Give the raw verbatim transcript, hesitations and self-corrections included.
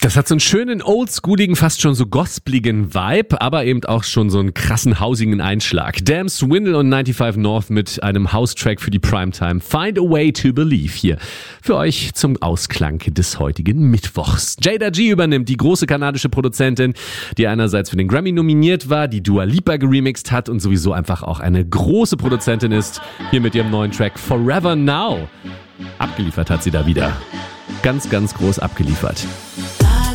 Das hat so einen schönen, oldschooligen, fast schon so gospligen Vibe, aber eben auch schon so einen krassen, hausigen Einschlag. Damn Swindle und neunundneunzig North mit einem House-Track für die Primetime. Find a Way to Believe hier für euch zum Ausklang des heutigen Mittwochs. Jada G übernimmt, die große kanadische Produzentin, die einerseits für den Grammy nominiert war, die Dua Lipa geremixed hat und sowieso einfach auch eine große Produzentin ist. Hier mit ihrem neuen Track Forever Now. Abgeliefert hat sie da wieder. Ganz, ganz groß abgeliefert.